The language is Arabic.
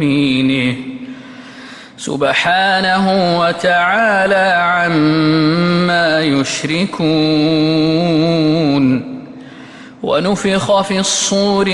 يمينه سبحانه وتعالى عما يشركون. ونفخ في الصور